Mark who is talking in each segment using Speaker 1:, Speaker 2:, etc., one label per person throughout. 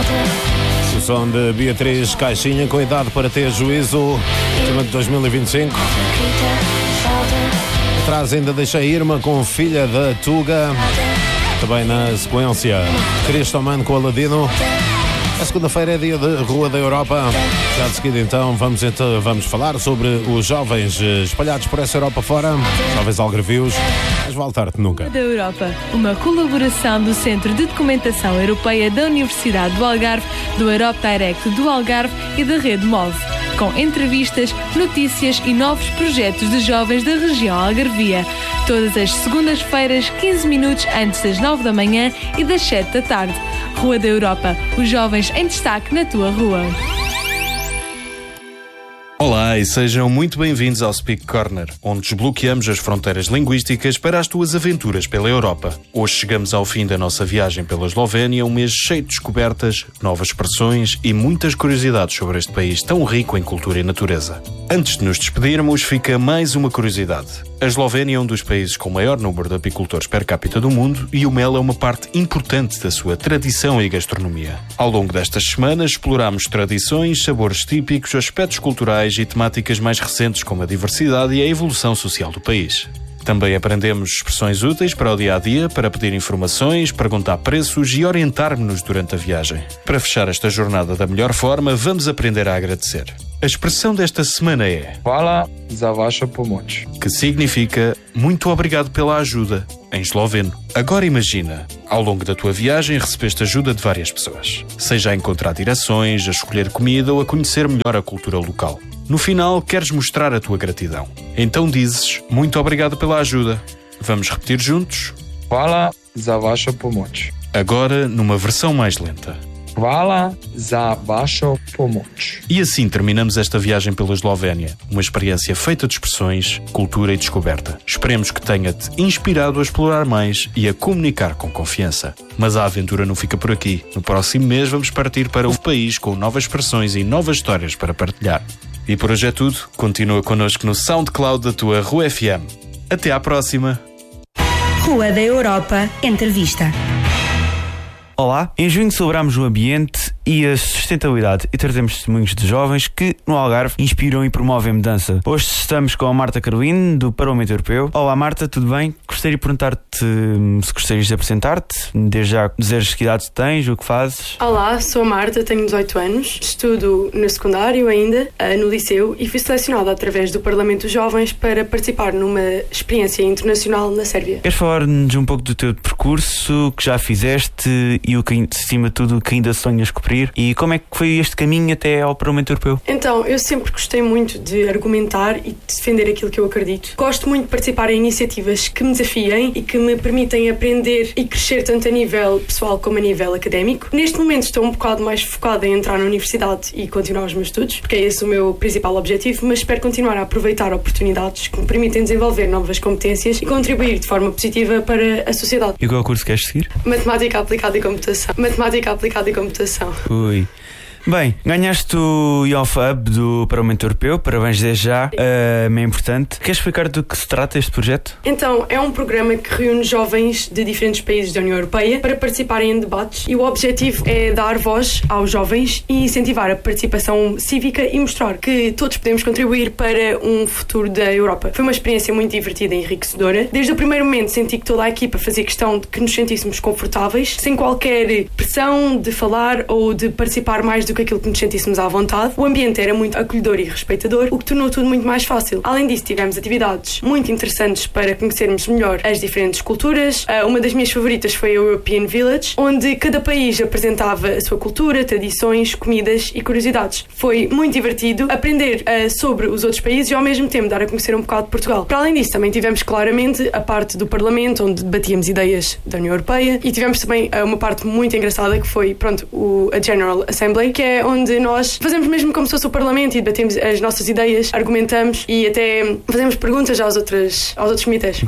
Speaker 1: O som de Beatriz Caixinha, com idade para ter juízo, tema de 2025. Atrás ainda deixei Irma com Filha da Tuga. Também na sequência, Cristo Mano com Aladino. A segunda-feira é dia de Rua da Europa. Já de seguida então vamos falar sobre os jovens espalhados por essa Europa fora, jovens algarvios, mas vale tarde nunca.
Speaker 2: Rua da Europa, uma colaboração do Centro de Documentação Europeia da Universidade do Algarve, do Europe Direct do Algarve e da Rede MOVE, com entrevistas, notícias e novos projetos de jovens da região algarvia. Todas as segundas-feiras, 15 minutos antes das 9 da manhã e das 7 da tarde. Rua da Europa, os jovens em destaque na tua rua.
Speaker 3: Olá e sejam muito bem-vindos ao Speak Corner, onde desbloqueamos as fronteiras linguísticas para as tuas aventuras pela Europa. Hoje chegamos ao fim da nossa viagem pela Eslovénia, um mês cheio de descobertas, novas expressões e muitas curiosidades sobre este país tão rico em cultura e natureza. Antes de nos despedirmos, fica mais uma curiosidade. A Eslovénia é um dos países com o maior número de apicultores per capita do mundo e o mel é uma parte importante da sua tradição e gastronomia. Ao longo destas semanas, exploramos tradições, sabores típicos, aspectos culturais e temáticas mais recentes como a diversidade e a evolução social do país. Também aprendemos expressões úteis para o dia-a-dia, para pedir informações, perguntar preços e orientar-nos durante a viagem. Para fechar esta jornada da melhor forma, vamos aprender a agradecer. A expressão desta semana é
Speaker 4: Hvala za vaša pomoć,
Speaker 3: que significa muito obrigado pela ajuda, em esloveno. Agora imagina, ao longo da tua viagem recebeste ajuda de várias pessoas, seja a encontrar direções, a escolher comida ou a conhecer melhor a cultura local. No final, queres mostrar a tua gratidão. Então dizes, muito obrigado pela ajuda. Vamos repetir juntos?
Speaker 4: Hvala za vaša pomoć.
Speaker 3: Agora, numa versão mais lenta.
Speaker 4: Hvala za vaša pomoć.
Speaker 3: E assim terminamos esta viagem pela Eslovénia. Uma experiência feita de expressões, cultura e descoberta. Esperemos que tenha-te inspirado a explorar mais e a comunicar com confiança. Mas a aventura não fica por aqui. No próximo mês vamos partir para o país com novas expressões e novas histórias para partilhar. E por hoje é tudo. Continua connosco no SoundCloud da tua Rua FM. Até à próxima.
Speaker 5: Rua da Europa Entrevista.
Speaker 6: Olá, em junho celebramos o ambiente e a sustentabilidade e trazemos testemunhos de jovens que, no Algarve, inspiram e promovem mudança. Hoje estamos com a Marta Carolino, do Parlamento Europeu. Olá Marta, tudo bem? Gostaria de perguntar-te se gostarias de apresentar-te, desde já dizeres que idade tens, o que fazes.
Speaker 7: Olá, sou a Marta, tenho 18 anos, estudo no secundário ainda, no liceu, e fui selecionada através do Parlamento dos Jovens para participar numa experiência internacional na Sérvia.
Speaker 6: Queres falar-nos um pouco do teu percurso, que já fizeste e o que, acima de tudo, que ainda sonhas cumprir? E como é que foi este caminho até ao Parlamento Europeu?
Speaker 7: Então, eu sempre gostei muito de argumentar e de defender aquilo que eu acredito. Gosto muito de participar em iniciativas que me desafiem e que me permitem aprender e crescer tanto a nível pessoal como a nível académico. Neste momento estou um bocado mais focada em entrar na universidade e continuar os meus estudos, porque é esse o meu principal objetivo, mas espero continuar a aproveitar oportunidades que me permitem desenvolver novas competências e contribuir de forma positiva para a sociedade.
Speaker 6: E qual curso queres seguir?
Speaker 7: Matemática aplicada e computação. Matemática aplicada e computação.
Speaker 6: Ui. Bem, ganhaste o Youth Hub do Parlamento Europeu, parabéns desde já, é importante. Queres explicar do que se trata este projeto?
Speaker 7: Então, é um programa que reúne jovens de diferentes países da União Europeia para participarem em debates e o objetivo é dar voz aos jovens e incentivar a participação cívica e mostrar que todos podemos contribuir para um futuro da Europa. Foi uma experiência muito divertida e enriquecedora. Desde o primeiro momento senti que toda a equipa fazia questão de que nos sentíssemos confortáveis, sem qualquer pressão de falar ou de participar mais do que aquilo que nos sentíssemos à vontade. O ambiente era muito acolhedor e respeitador, o que tornou tudo muito mais fácil. Além disso, tivemos atividades muito interessantes para conhecermos melhor as diferentes culturas. Uma das minhas favoritas foi a European Village, onde cada país apresentava a sua cultura, tradições, comidas e curiosidades. Foi muito divertido aprender sobre os outros países e ao mesmo tempo dar a conhecer um bocado de Portugal. Para além disso, também tivemos claramente a parte do Parlamento, onde debatíamos ideias da União Europeia, e tivemos também uma parte muito engraçada que foi, a General Assembly, que é onde nós fazemos mesmo como se fosse o Parlamento e debatemos as nossas ideias, argumentamos e até fazemos perguntas aos outros comitês.
Speaker 6: Claro.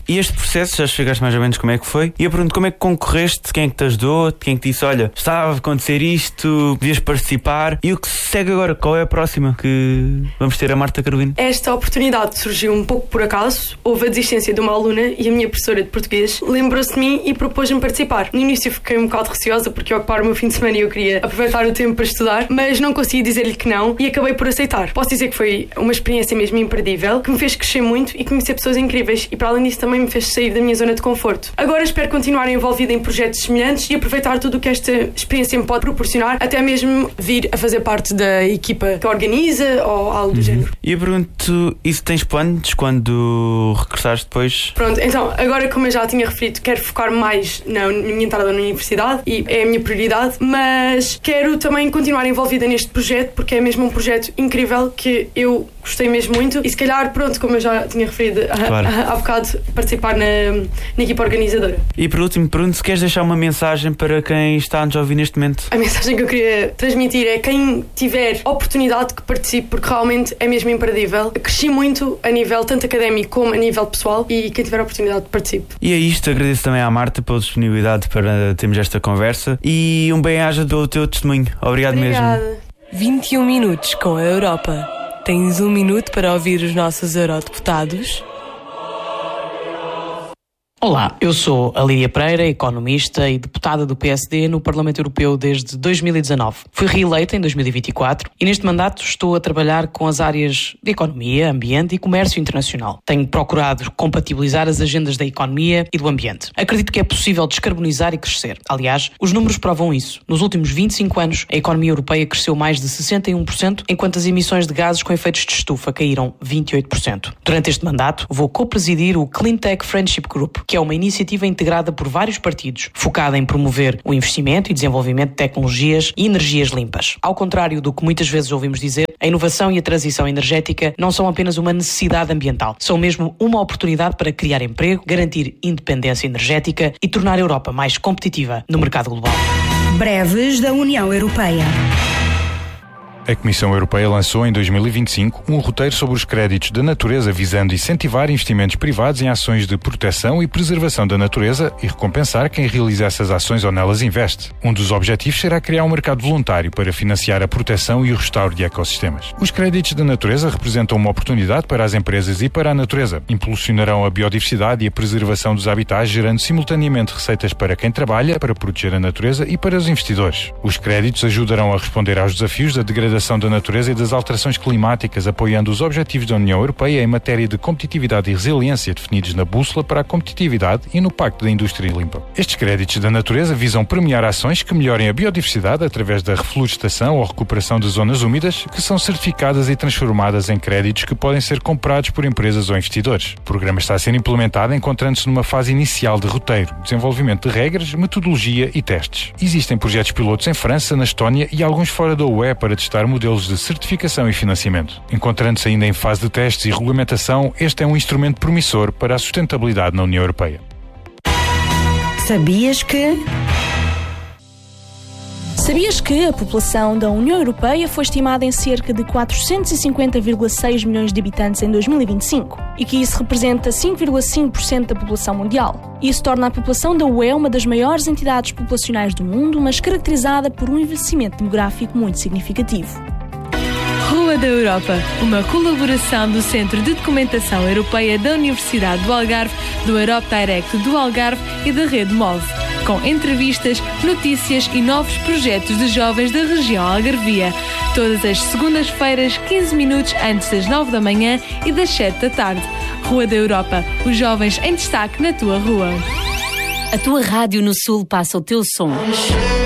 Speaker 6: E este processo, já chegaste mais ou menos como é que foi? E eu pergunto, como é que concorreste? Quem é que te ajudou? Quem é que disse, olha, estava a acontecer isto, podias participar? E o que se segue agora? Qual é a próxima que vamos ter a Marta Carolina?
Speaker 7: Esta oportunidade surgiu um pouco por acaso. Houve a desistência de uma aluna e a minha professora de português lembrou-se de mim e propôs-me participar. No início fiquei um bocado receosa porque ia ocupar o meu fim de semana e eu queria aproveitar o tempo para estudar, mas não consegui dizer-lhe que não e acabei por aceitar. Posso dizer que foi uma experiência mesmo imperdível, que me fez crescer muito e conhecer pessoas incríveis e para além disso também me fez sair da minha zona de conforto. Agora espero continuar envolvida em projetos semelhantes e aproveitar tudo o que esta experiência me pode proporcionar, até mesmo vir a fazer parte da equipa que organiza ou algo do género.
Speaker 6: E eu pergunto, e se tens planos quando regressares depois?
Speaker 7: Pronto, então, agora como eu já tinha referido, quero focar mais na minha entrada na universidade e é a minha prioridade, mas quero também continuar envolvida neste projeto porque é mesmo um projeto incrível que eu gostei mesmo muito e se calhar, pronto, como eu já tinha referido há bocado, participar na equipa organizadora.
Speaker 6: E por último, pergunto se queres deixar uma mensagem para quem está a nos ouvir neste momento.
Speaker 7: A mensagem que eu queria transmitir é quem tiver oportunidade que participe, porque realmente é mesmo imperdível. Eu cresci muito a nível tanto académico como a nível pessoal e quem tiver oportunidade participe.
Speaker 6: E é isto, agradeço também à Marta pela disponibilidade para termos esta conversa e um bem-aja do teu testemunho. Obrigado mesmo.
Speaker 2: 21 minutos com a Europa. Tens 1 minuto para ouvir os nossos eurodeputados?
Speaker 8: Olá, eu sou a Lídia Pereira, economista e deputada do PSD no Parlamento Europeu desde 2019. Fui reeleita em 2024 e neste mandato estou a trabalhar com as áreas de economia, ambiente e comércio internacional. Tenho procurado compatibilizar as agendas da economia e do ambiente. Acredito que é possível descarbonizar e crescer. Aliás, os números provam isso. Nos últimos 25 anos, a economia europeia cresceu mais de 61%, enquanto as emissões de gases com efeitos de estufa caíram 28%. Durante este mandato, vou co-presidir o Clean Tech Friendship Group, que é uma iniciativa integrada por vários partidos, focada em promover o investimento e desenvolvimento de tecnologias e energias limpas. Ao contrário do que muitas vezes ouvimos dizer, a inovação e a transição energética não são apenas uma necessidade ambiental, são mesmo uma oportunidade para criar emprego, garantir independência energética e tornar a Europa mais competitiva no mercado global.
Speaker 5: Breves da União Europeia.
Speaker 9: A Comissão Europeia lançou em 2025 um roteiro sobre os créditos da natureza visando incentivar investimentos privados em ações de proteção e preservação da natureza e recompensar quem realiza essas ações ou nelas investe. Um dos objetivos será criar um mercado voluntário para financiar a proteção e o restauro de ecossistemas. Os créditos da natureza representam uma oportunidade para as empresas e para a natureza. Impulsionarão a biodiversidade e a preservação dos habitats, gerando simultaneamente receitas para quem trabalha, para proteger a natureza e para os investidores. Os créditos ajudarão a responder aos desafios da degradação da natureza e das alterações climáticas, apoiando os objetivos da União Europeia em matéria de competitividade e resiliência definidos na Bússola para a Competitividade e no Pacto da Indústria Limpa. Estes créditos da natureza visam premiar ações que melhorem a biodiversidade através da reflorestação ou recuperação de zonas úmidas, que são certificadas e transformadas em créditos que podem ser comprados por empresas ou investidores. O programa está a ser implementado encontrando-se numa fase inicial de roteiro, desenvolvimento de regras, metodologia e testes. Existem projetos pilotos em França, na Estónia e alguns fora da UE para testar modelos de certificação e financiamento. Encontrando-se ainda em fase de testes e regulamentação, este é um instrumento promissor para a sustentabilidade na União Europeia.
Speaker 5: Sabias que...
Speaker 10: Sabias que a população da União Europeia foi estimada em cerca de 450,6 milhões de habitantes em 2025 e que isso representa 5,5% da população mundial? Isso torna a população da UE uma das maiores entidades populacionais do mundo, mas caracterizada por um envelhecimento demográfico muito significativo.
Speaker 2: Rua da Europa, uma colaboração do Centro de Documentação Europeia da Universidade do Algarve, do Europe Direct do Algarve e da Rede MOVE, com entrevistas, notícias e novos projetos de jovens da região algarvia, todas as segundas-feiras, 15 minutos antes das 9 da manhã e das 7 da tarde. Rua da Europa, os jovens em destaque na tua rua.
Speaker 11: A tua rádio no Sul passa o teu som.